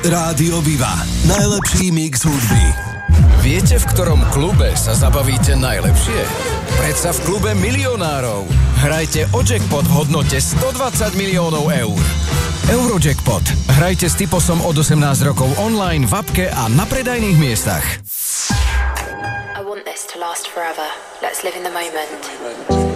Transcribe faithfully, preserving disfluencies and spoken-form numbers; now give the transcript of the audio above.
Rádio Viva. Najlepší mix hudby. Viete, v ktorom klube sa zabavíte najlepšie? Predsa v klube milionárov. Hrajte o jackpot v hodnote stodvadsať miliónov eur. Eurojackpot. Hrajte s typosom od osemnásť rokov online, v apke a na predajných miestach. I want this to last forever. Let's live in the moment.